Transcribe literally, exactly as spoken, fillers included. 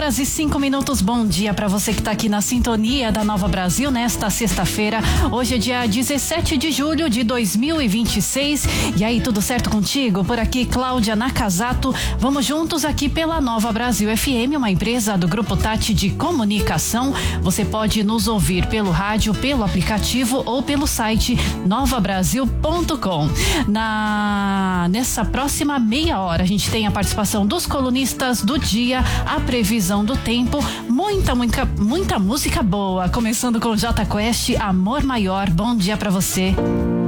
horas e cinco minutos. Bom dia para você que está aqui na sintonia da Nova Brasil nesta sexta-feira. Hoje é dia dezessete de julho de dois mil e vinte e seis. E aí, tudo certo contigo? Por aqui, Cláudia Nakazato. Vamos juntos aqui pela Nova Brasil F M, uma empresa do Grupo Tati de Comunicação. Você pode nos ouvir pelo rádio, pelo aplicativo ou pelo site nova brasil ponto com. Na nessa próxima meia hora a gente tem a participação dos colunistas do dia, a previsão do tempo, muita, muita, muita música boa, começando com Jota Quest, Amor Maior. Bom dia pra você.